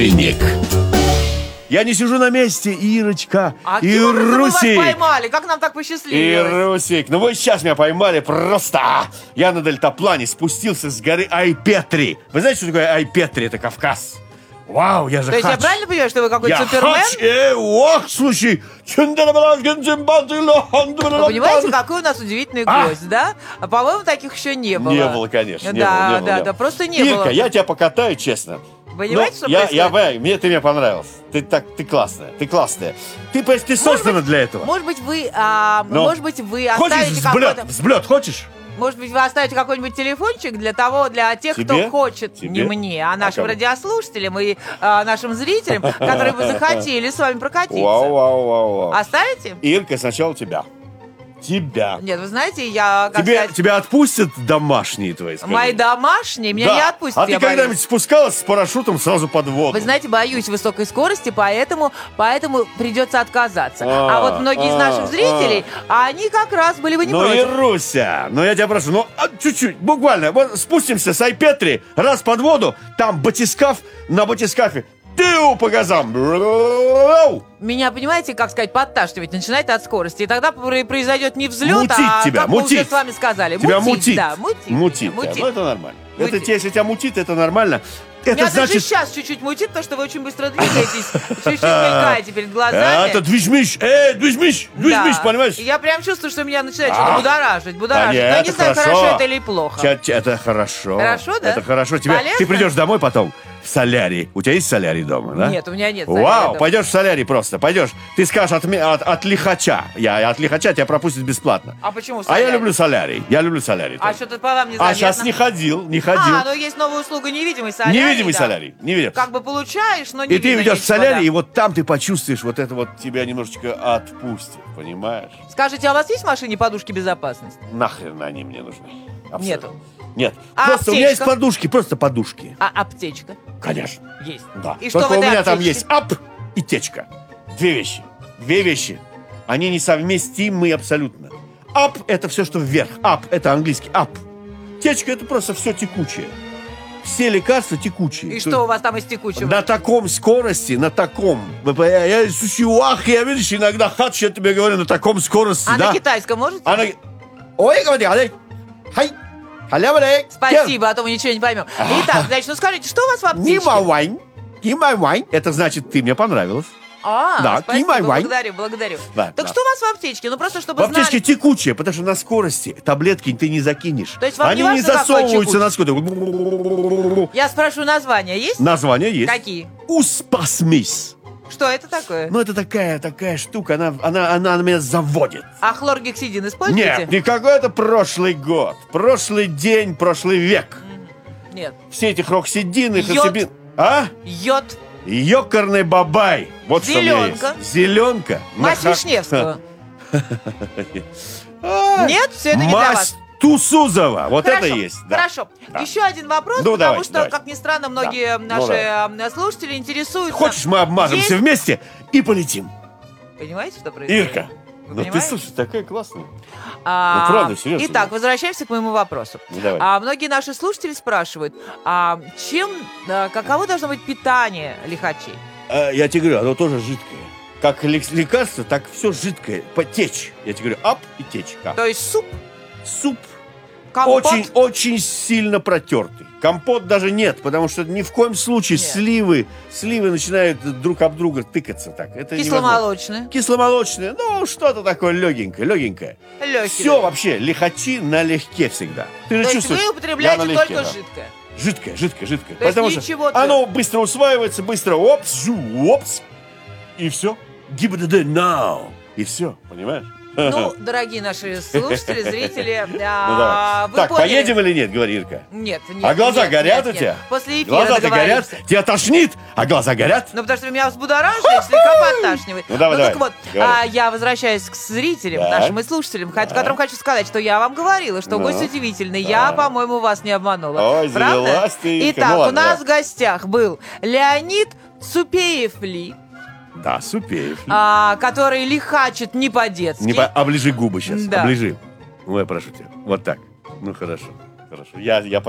Я не сижу на месте, Ирочка, А и каким образом мы вас Русик. поймали? Как нам так И посчастливилось? Русик, ну вы сейчас меня поймали просто. Я на дельтаплане спустился с горы Айпетри. Вы знаете, что такое Айпетри? Это Кавказ. Вау, я же То есть я хач. правильно понимаю, что вы какой-то Я супермен? хач, слушай. Вы понимаете, какой у нас удивительный гость, да? А по-моему, таких еще не было. Не было, конечно, не Да, было. да, просто не Ирка, было. я тебя покатаю, честно. Понимаете, Ну, что происходит? ты мне понравилась. Ты классная, ты классная. Ты создана для этого. Может быть, вы Ну, хочешь оставите какой-то... взблет хочешь? Может быть, вы оставите какой-нибудь телефончик для тех, Тебе? кто хочет, Тебе? не мне, а нашим кому? радиослушателям и нашим зрителям, которые бы захотели с вами прокатиться. Вау. Оставите? Ирка, сначала тебя. Тебя. Нет, вы знаете, я, как сказать, Тебя отпустят домашние твои, скажи? мои домашние меня Да. не отпустят, А ты я боюсь. когда-нибудь спускалась с парашютом сразу под воду? Вы знаете, боюсь высокой скорости, поэтому придется отказаться. А вот многие из наших зрителей, они как раз были бы не Ну, против. Ируся, я тебя прошу, чуть-чуть, буквально, вот спустимся с Айпетри, раз под воду, там батискаф, на батискафе, тю по газам. Меня, понимаете, как сказать, подташнивать начинает от скорости. И тогда произойдет не взлет, Мутить а тебя, как мы уже мутить. с вами сказали. Тебя мутит. Да, Мутит. мутит. Ну, это нормально. Мутит. Если тебя мутит, это нормально. Это Меня даже значит... сейчас чуть-чуть мутит, потому что вы очень быстро двигаетесь, чуть-чуть мелькаете перед глазами. Это движмиш, понимаешь? И я прям чувствую, что меня начинает что-то будоражить. Но я это не знаю, хорошо это или плохо. Это хорошо. Хорошо, да? Это хорошо. Полезно? Ты придешь домой потом в солярий. У тебя есть солярий дома, да? Нет, у меня нет солярия Вау, дома. пойдешь в солярий просто. Пойдешь. Ты скажешь от лихача. От лихача тебя пропустят бесплатно. А почему А солярий? я люблю солярий. А тоже. что-то по вам не А заметно. сейчас не ходил. ну есть новая услуга невидимый солярий. Невидимый да. солярий. Невидимый. Как бы получаешь, но не И ты видно идешь в ничего, солярий, да. и вот там ты почувствуешь вот это вот тебя немножечко отпустит, понимаешь? Скажите, а у вас есть в машине подушки безопасности? Нахрен они мне нужны? Абсолютно. Нету. Нет. А Просто у меня есть аптечка? подушки, просто подушки. А аптечка? Конечно. Есть. Да. И что Только в у этой меня там аптечке? есть ап и течка. Две вещи. Они несовместимы абсолютно. Ап – это все, что вверх. Ап – это английский. Ап. Течка – это просто все текучее. Все лекарства текучие. И что у вас там из текучего? На таком скорости, на таком. Я видишь, иногда хач, я тебе говорю, на таком скорости, А да? на китайском можете? Ой, говори, хай, халявалей. Спасибо, а то мы ничего не поймем. Итак, значит, скажите, что у вас в аптечке? Кимайвань. Это значит, ты мне понравилась. Да, спасибо, кимай-вань. благодарю. Да, Так да. что у вас в аптечке? Ну, просто чтобы В аптечке знали. текучее, потому что на скорости таблетки ты не закинешь. То есть вам Они не не важно, какой засовываются на скорости. Я спрашиваю, названия есть? Название есть. Какие? Успасмис. Что это такое? Ну, это такая штука, она меня заводит. А хлоргексидин используете? Нет, никакой это прошлый год. Прошлый день, прошлый век. Нет. Все эти хроксидины, Йод. хацебин... А? Йод. Ёкарный бабай. Вот что у меня есть. Зелёнка. Зеленка. Мать Вишневского. Нет, все это не для вас. Мазь Тусузова. Вот Хорошо, это есть. Да. Хорошо. Да. Еще один вопрос, Ну, потому давайте, что, давайте. как ни странно, многие Да. наши слушатели интересуются. Хочешь, мы обмажемся Есть- вместе и полетим? Понимаете, что происходит? Ирка, Вы ну ты, понимаете? слушай, такая классная. А, Ну, правда, серьезно. Итак, возвращаемся к моему вопросу. Ну, давай. Многие наши слушатели спрашивают, каково должно быть питание лихачей? Я тебе говорю, оно тоже жидкое. Как лекарство, так все жидкое. Потечь. Я тебе говорю, ап и течь. Как? То есть суп, Суп компот? очень сильно протертый. Компот даже нет, потому что ни в коем случае Нет. сливы начинают друг об друга тыкаться так. Это невозможно. Кисломолочное. Кисломолочное, ну, что-то такое легенькое. Легкий. Все вообще, лихачи налегке всегда. Ты же То есть чувствуешь? вы Я употребляете налегке, только да. жидкое. Жидкое. То есть Потому ничего что оно быстро усваивается, быстро опс, и все. Give it a now. И все, понимаешь? Ну, дорогие наши слушатели, зрители, Ну, давай. вы Так, поняли? поедем или нет, говори, Ирка? Нет. А глаза нет, горят нет, у тебя? После эфира Глаза-то горят? договоримся. Тебя тошнит, а глаза горят? Ну, потому что вы меня взбудоражили, слегка подташнивает. Ну, давай, так вот, говори. я возвращаюсь к зрителям, Так. нашим и слушателям, которым хочу сказать, что я вам говорила, что Ну. гость удивительный. Я, по-моему, вас не обманула. Ой, Правда? завелась ты, Ирка. Итак, Ну, у ладно, нас давай. в гостях был Леонид Цупеев-Ли, Да, Супеев. который лихачит не по-детски. Оближи губы сейчас, Да. оближи. Ну, я прошу тебя, вот так. Ну, хорошо. Я